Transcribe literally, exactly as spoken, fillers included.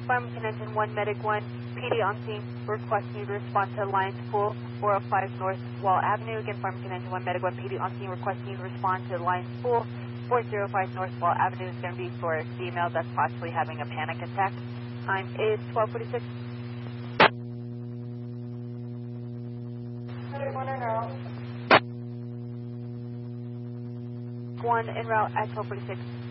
Farmington Engine one, Medic one, P D on scene, requesting you to respond to Alliance Pool, four oh five North Wall Avenue. Again, Farmington Engine one, Medic one, P D on scene, requesting you to respond to Alliance Pool, four oh five North Wall Avenue. Is going to be for a female that's possibly having a panic attack. Time is twelve forty-six. One en route. One en route at twelve forty-six.